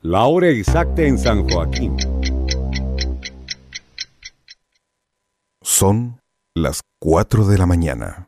La hora exacta en San Joaquín. Son las 4 de la mañana.